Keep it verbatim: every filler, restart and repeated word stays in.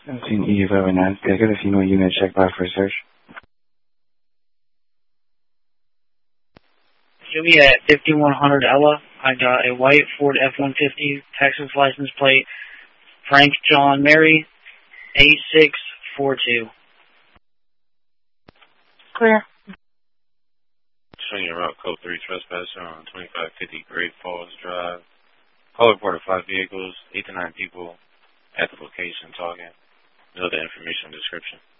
seventeen E eleven nine. Can I get a female unit check by for search? Show me at fifty-one hundred Ella. I got a white Ford F one fifty, Texas license plate, Frank John Mary, eight six four two. Clear. Showing your route code three trespasser on twenty-five fifty Great Falls Drive. Call report of five vehicles, eight to nine people at the location talking. Know the information description.